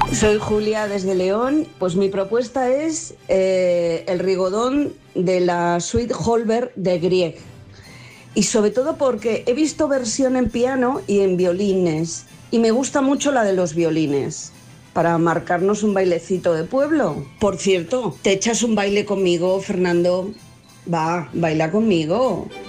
Soy Julia desde León. Pues mi propuesta es el rigodón de la suite Holberg de Grieg. Y sobre todo porque he visto versión en piano y en violines. Y me gusta mucho la de los violines. Para marcarnos un bailecito de pueblo. Por cierto, ¿te echas un baile conmigo, Fernando? Va, baila conmigo.